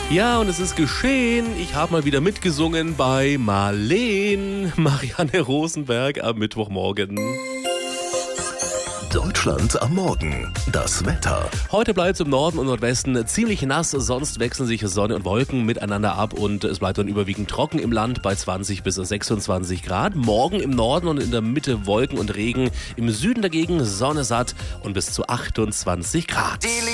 Ja, und es ist geschehen. Ich habe mal wieder mitgesungen bei Marleen, Marianne Rosenberg am Mittwochmorgen. Deutschland am Morgen. Das Wetter. Heute bleibt es im Norden und Nordwesten ziemlich nass, sonst wechseln sich Sonne und Wolken miteinander ab und es bleibt dann überwiegend trocken im Land bei 20 bis 26 Grad. Morgen im Norden und in der Mitte Wolken und Regen, im Süden dagegen Sonne satt und bis zu 28 Grad.